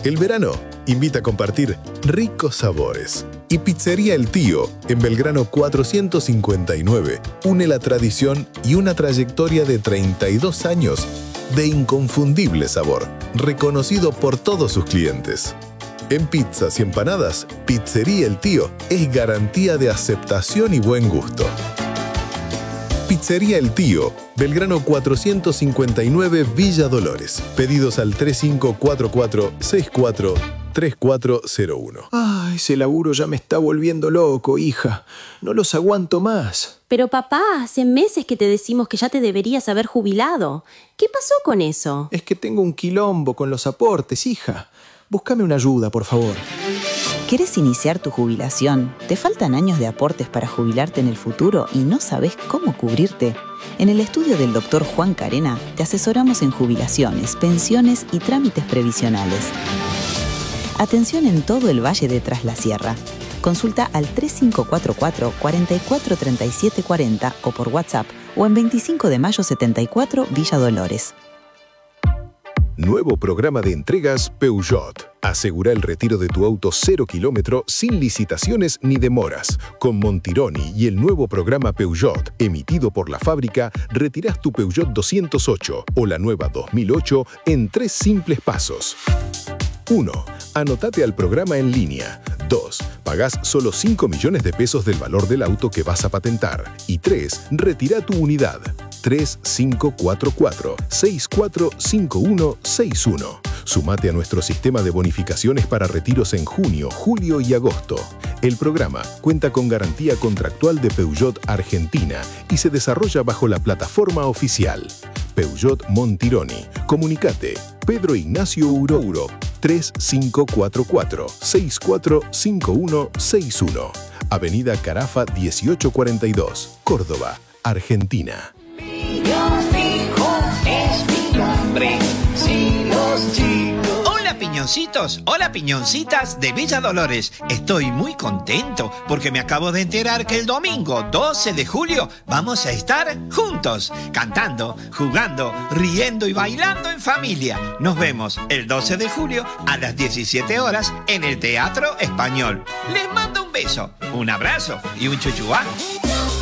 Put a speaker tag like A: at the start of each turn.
A: El verano invita a compartir ricos sabores. Y Pizzería El Tío, en Belgrano 459, une la tradición y una trayectoria de 32 años de inconfundible sabor, reconocido por todos sus clientes. En pizzas y empanadas, Pizzería El Tío es garantía de aceptación y buen gusto. Pizzería El Tío, Belgrano 459, Villa Dolores. Pedidos al 3544-643401.
B: Ay, ese laburo ya me está volviendo loco, hija. No los aguanto más.
C: Pero papá, hace meses que te decimos que ya te deberías haber jubilado. ¿Qué pasó con eso?
B: Es que tengo un quilombo con los aportes, hija. Búscame una ayuda, por favor.
D: ¿Querés iniciar tu jubilación? ¿Te faltan años de aportes para jubilarte en el futuro y no sabés cómo cubrirte? En el estudio del Dr. Juan Carena te asesoramos en jubilaciones, pensiones y trámites previsionales. Atención en todo el Valle de Tras la Sierra. Consulta al 3544 443740 o por WhatsApp o en 25 de mayo 74, Villa Dolores.
A: Nuevo programa de entregas Peugeot. Asegura el retiro de tu auto 0 kilómetro sin licitaciones ni demoras. Con Montironi y el nuevo programa Peugeot, emitido por la fábrica, retirás tu Peugeot 208 o la nueva 2008 en 3 simples pasos. 1. Anótate al programa en línea. 2. Pagás solo 5 millones de pesos del valor del auto que vas a patentar. Y 3. Retira tu unidad. 3544-645161. Sumate a nuestro sistema de bonificaciones para retiros en junio, julio y agosto. El programa cuenta con garantía contractual de Peugeot Argentina y se desarrolla bajo la plataforma oficial. Peugeot Montironi. Comunicate. Pedro Ignacio Urouro. 3544-645161. Avenida Carafa 1842, Córdoba, Argentina.
E: Hola piñoncitos, hola piñoncitas de Villa Dolores. Estoy muy contento porque me acabo de enterar que el domingo 12 de julio vamos a estar juntos, cantando, jugando, riendo y bailando en familia. Nos vemos el 12 de julio a las 17 horas en el Teatro Español. Les mando un beso, un abrazo y un chuchuá.